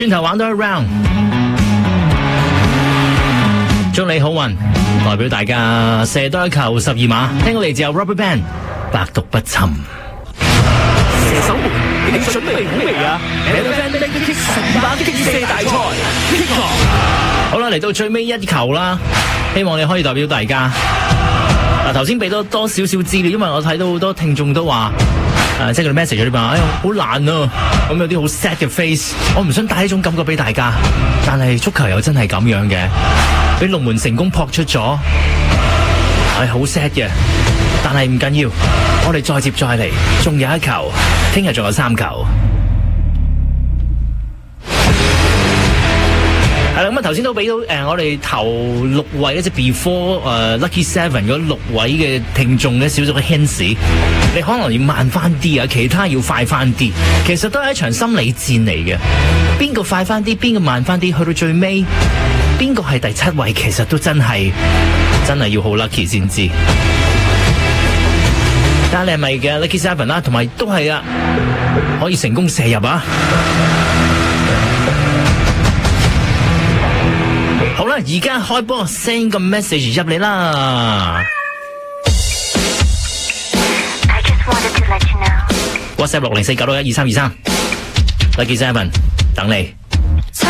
轉頭玩多一 round， 祝你好運，代表大家射多一球12碼。聽過嚟自有 Rubberband 百毒不侵。 射手們，你準備好未啊？Rubberband Kick 12碼擊射大賽 Kick off。 好啦，嚟到最尾一球啦，希望你可以代表大家。嗱，頭先俾多少少資料，因為我睇到好多聽眾都話。即係佢哋 message 咗啲話，好難啊！咁有啲好 sad 嘅 face， 我唔想帶呢種感覺俾大家。但係足球又真係咁樣嘅，俾龍門成功撲出咗，係好 sad 嘅。但係唔緊要，我哋再接再厲，仲有一球，聽日仲有3球。係啦，咁啊頭先都俾到我哋頭6位咧，即係 before Lucky 7嗰6位嘅聽眾咧，少咗個 hints， 你可能要慢翻啲啊，其他要快翻啲，其實都係一場心理戰嚟嘅。邊個快翻啲，邊個慢翻啲，去到最尾，邊個係第7位，其實都真係要好 lucky 先知。睇下你係咪嘅 Lucky 7啦，同埋都係啊，可以成功射入啊！好啦，而家開波 send 個 message 入嚟啦。WhatsApp 604961233 Lucky 7等你。